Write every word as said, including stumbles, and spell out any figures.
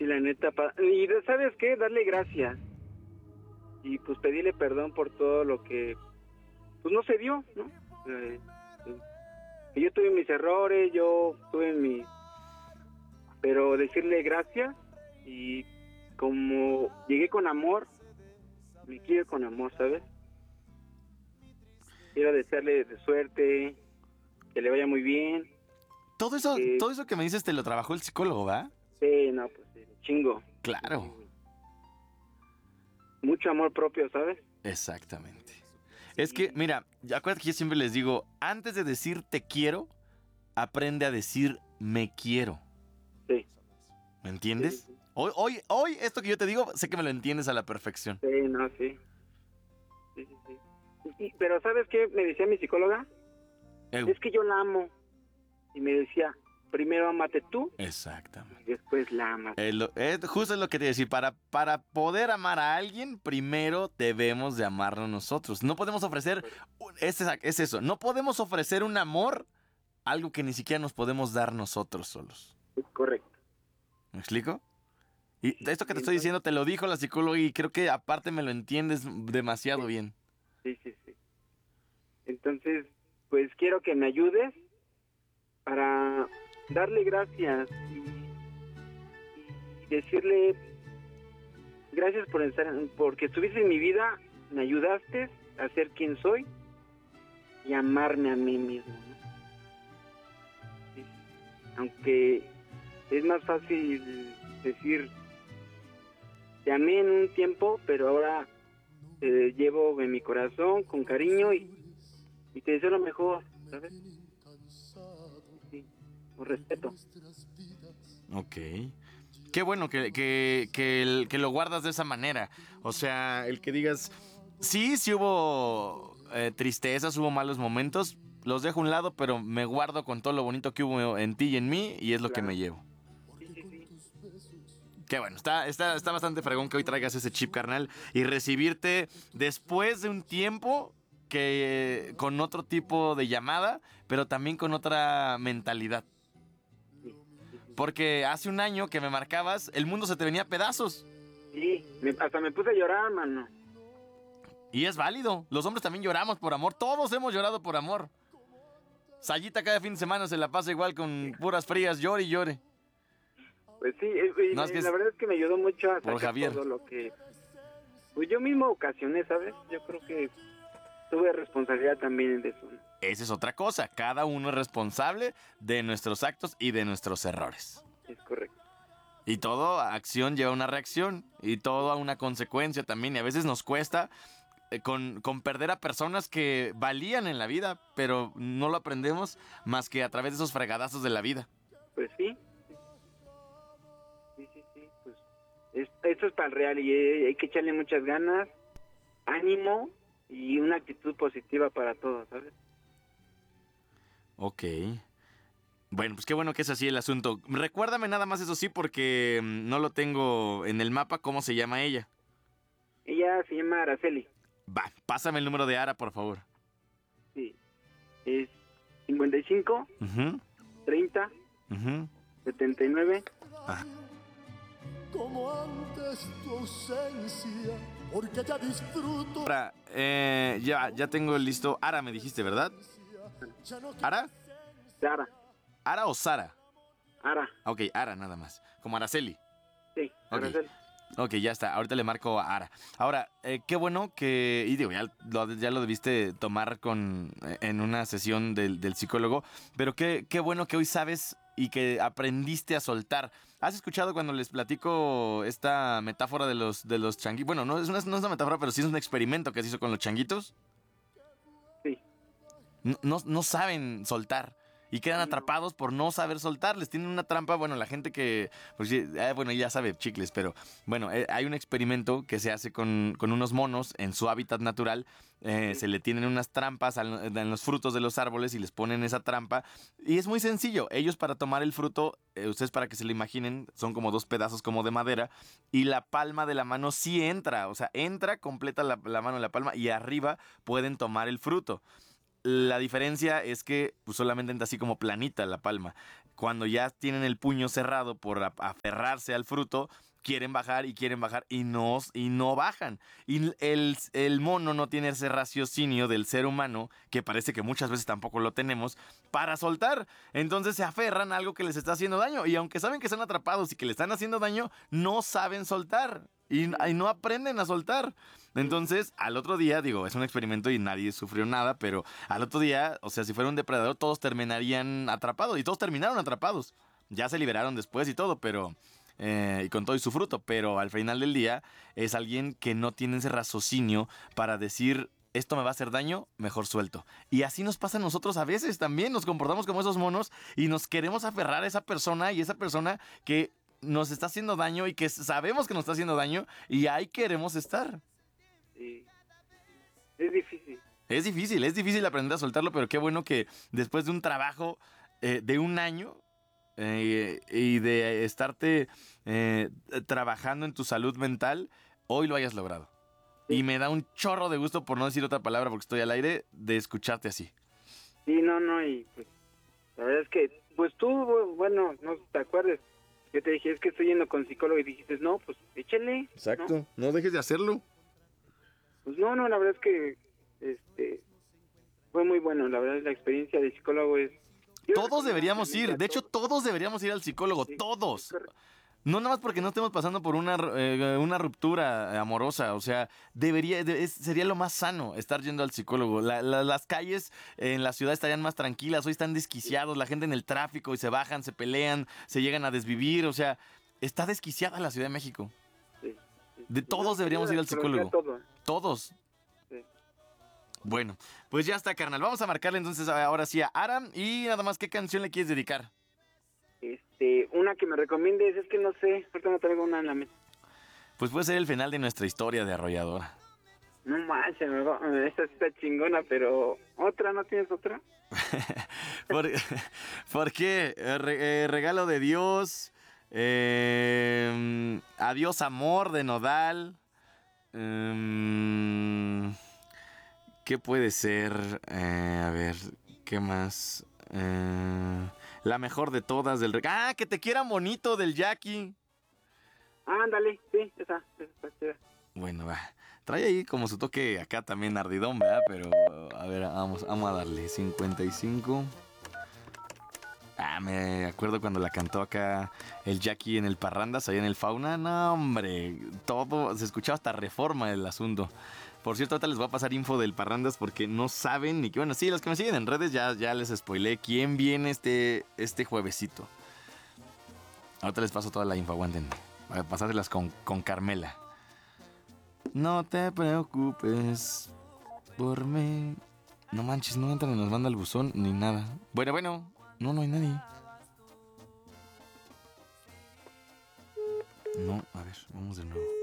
Sí, la neta. Pa... Y ¿sabes qué? Darle gracias. Y pues pedirle perdón por todo lo que pues no se dio, ¿no? Eh, eh, yo tuve mis errores, yo tuve mis... Pero decirle gracias y como llegué con amor, me quiero con amor, ¿sabes? Quiero desearle de suerte, que le vaya muy bien. Todo eso, Eh, todo eso que me dices te lo trabajó el psicólogo, ¿va? Sí, no, pues sí, chingo. Claro. Mucho amor propio, ¿sabes? Exactamente. Es que, mira, acuérdate que yo siempre les digo, antes de decir te quiero, aprende a decir me quiero. Sí. ¿Me entiendes? Sí, sí. Hoy, hoy, hoy, esto que yo te digo, sé que me lo entiendes a la perfección. Sí, no, sí. Sí, sí, sí. Y- pero ¿sabes qué me decía mi psicóloga? Eu. Es que yo la amo. Y me decía, primero ámate tú Exactamente. y después la amas. Es lo- es justo es lo que te decía. Para, para poder amar a alguien, primero debemos de amarnos nosotros. No podemos ofrecer... Es, es eso. No podemos ofrecer un amor, algo que ni siquiera nos podemos dar nosotros solos. Es correcto. ¿Me explico? Y esto que te estoy diciendo te lo dijo la psicóloga y creo que aparte me lo entiendes demasiado bien. Sí, sí, sí. Entonces, pues quiero que me ayudes para darle gracias y, y decirle gracias por estar, porque estuviste en mi vida, me ayudaste a ser quien soy y amarme a mí mismo, ¿no? Sí. Aunque es más fácil decir te amé en un tiempo, pero ahora te llevo en mi corazón con cariño y, y te deseo lo mejor, ¿sabes? Sí, con respeto. Ok. Qué bueno que, que, que, el- que lo guardas de esa manera. O sea, el que digas, sí, sí hubo eh, tristezas, hubo malos momentos, los dejo a un lado, pero me guardo con todo lo bonito que hubo en ti y en mí y es lo que Claro. me llevo. Sí, sí, sí. Qué bueno, está, está, está bastante fregón que hoy traigas ese chip, carnal, y recibirte después de un tiempo que eh, con otro tipo de llamada, pero también con otra mentalidad. Sí, sí, sí. Porque hace un año que me marcabas, el mundo se te venía a pedazos. Sí, me- hasta me puse a llorar, mano. Y es válido. Los hombres también lloramos por amor. Todos hemos llorado por amor. Sayita cada fin de semana se la pasa igual con puras frías, llore y llore. Pues sí, eh, y No, es me- que es la verdad es que me ayudó mucho a por sacar Javier. todo lo que pues yo mismo ocasioné, ¿sabes? Yo creo que tuve responsabilidad también de eso, ¿no? Esa es otra cosa. Cada uno es responsable de nuestros actos y de nuestros errores. Es correcto. Y toda acción lleva una reacción. Y todo a una consecuencia también. Y a veces nos cuesta eh, con, con perder a personas que valían en la vida. Pero no lo aprendemos más que a través de esos fregadazos de la vida. Pues sí. Sí, sí, sí, pues es- esto es para el real y eh, hay que echarle muchas ganas, ánimo y una actitud positiva para todos, ¿sabes? Ok. Bueno, pues qué bueno que es así el asunto. Recuérdame nada más eso sí, porque mm, no lo tengo en el mapa. ¿Cómo se llama ella? Ella se llama Araceli, Va, pásame el número de Ara, por favor. sí, es cincuenta y cinco, Ujú, treinta, ujú. setenta y nueve. Como antes tu ausencia, porque ya disfruto. Ahora, eh, ya, ya tengo listo. Ara me dijiste, ¿verdad? Ya no ¿Ara? Sara, ¿Ara o Sara? Ara, Ok, Ara nada más. Como Araceli. sí, Ok. Araceli. Ok, ya está. Ahorita le marco a Ara. Ahora, eh, qué bueno que... Y digo, ya lo, ya lo debiste tomar con, eh, en una sesión del, del psicólogo. Pero qué, qué bueno que hoy sabes y que aprendiste a soltar. ¿Has escuchado cuando les platico esta metáfora de los, de los changuitos? Bueno, no es, una, no es una metáfora, pero sí es un experimento que se hizo con los changuitos. Sí, No, no, no saben soltar. Y quedan atrapados por no saber soltar. Les tienen una trampa. Bueno, la gente que... Pues, sí, eh, bueno, ya sabe chicles, pero... Bueno, eh, hay un experimento que se hace con, con unos monos en su hábitat natural. Eh, se le tienen unas trampas al- en los frutos de los árboles y les ponen esa trampa. Y es muy sencillo. Ellos para tomar el fruto, eh, ustedes para que se lo imaginen, son como dos pedazos como de madera. Y la palma de la mano sí entra. O sea, entra, completa la, la mano en la palma y arriba pueden tomar el fruto. La diferencia es que pues, solamente entra así como planita la palma. cuando ya tienen el puño cerrado por a- aferrarse al fruto, quieren bajar y quieren bajar y no, y no bajan. Y el, el mono no tiene ese raciocinio del ser humano, que parece que muchas veces tampoco lo tenemos, para soltar. Entonces se aferran a algo que les está haciendo daño. Y aunque saben que están atrapados y que le están haciendo daño, no saben soltar. Y, y no aprenden a soltar. Entonces, al otro día, digo, es un experimento y nadie sufrió nada, pero al otro día, o sea, si fuera un depredador, todos terminarían atrapados. Y todos terminaron atrapados. Ya se liberaron después y todo, pero... Eh, y con todo y su fruto, pero al final del día es alguien que no tiene ese raciocinio para decir, esto me va a hacer daño, mejor suelto. Y así nos pasa a nosotros a veces también, nos comportamos como esos monos y nos queremos aferrar a esa persona y esa persona que nos está haciendo daño y que sabemos que nos está haciendo daño y ahí queremos estar. Sí. Es difícil. Es difícil, es difícil aprender a soltarlo, pero qué bueno que después de un trabajo eh, de un año eh, y de estarte eh, trabajando en tu salud mental, hoy lo hayas logrado. Y me da un chorro de gusto, por no decir otra palabra porque estoy al aire, de escucharte así. Sí, no, no, y pues la verdad es que, pues tú, bueno, no te acuerdas, yo te dije, es que estoy yendo con psicólogo y dijiste, no, pues échale. Exacto, no, no dejes de hacerlo. Pues no, no, la verdad es que este fue muy bueno, la verdad la experiencia de psicólogo es... yo Todos recomiendo deberíamos ampliamente ir, a de hecho todos. todos deberíamos ir al psicólogo, Sí, todos. es correcto. No nada más porque no estemos pasando por una, eh, una ruptura amorosa, o sea, debería, de- es- sería lo más sano estar yendo al psicólogo. La- la- las calles en la ciudad estarían más tranquilas, hoy están desquiciados, la gente en el tráfico y se bajan, se pelean, se llegan a desvivir, o sea, está desquiciada la Ciudad de México. Sí, sí. De todos No, deberíamos ir al psicología, psicólogo. todo. Todos. Sí. Bueno, pues ya está, carnal. Vamos a marcarle entonces ahora sí a Aram y nada más, ¿qué canción le quieres dedicar? Este, una que me recomiendes, es que no sé, ahorita no traigo una en la mente. Pues puede ser el final de nuestra historia de Arrolladora. No manches, me va- esta sí está chingona, pero ¿otra? ¿No tienes otra? ¿Por, por qué? Eh, re- eh, regalo de Dios. eh, Adiós amor de Nodal. em, ¿Qué puede ser? Eh, a ver, ¿qué más? Eh, la mejor de todas del... re- ¡Ah, que te quieran bonito del Jackie! Ándale, sí, esa, esa está chida. Bueno, va. Trae ahí como su toque acá también ardidón, ¿verdad? Pero, a ver, vamos, vamos a darle. cincuenta y cinco. Ah, me acuerdo cuando la cantó acá el Jackie en el Parrandas, ahí en el Fauna. No, hombre, todo, se escuchaba hasta Reforma el asunto. Por cierto, ahorita les voy a pasar info del Parrandas porque no saben ni que... Bueno, sí, los que me siguen en redes ya, ya les spoilé quién viene este, este juevesito. Ahorita les paso toda la info, aguanten. Para pasárselas con, con Carmela. No te preocupes por mí. No manches, no entran en nos manda el buzón ni nada. Bueno, bueno. No, no hay nadie. No, a ver, vamos de nuevo.